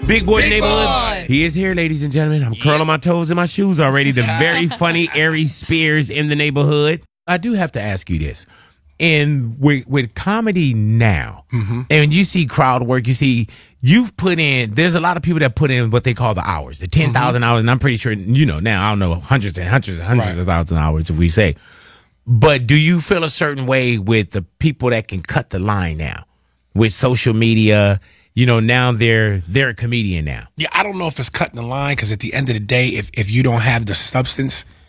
Big Boy Big Neighborhood. Boy. He is here, ladies and gentlemen. I'm curling my toes in my shoes already. The very funny Aries Spears in the neighborhood. I do have to ask you this. And with comedy now, and you see crowd work, you've put in, there's a lot of people that put in what they call the hours, the 10,000 hours, and I'm pretty sure, now I don't know, hundreds and hundreds and hundreds of thousands of hours, if we say. But do you feel a certain way with the people that can cut the line now? With social media, now they're a comedian now. Yeah, I don't know if it's cutting the line, because at the end of the day, if you don't have the substance,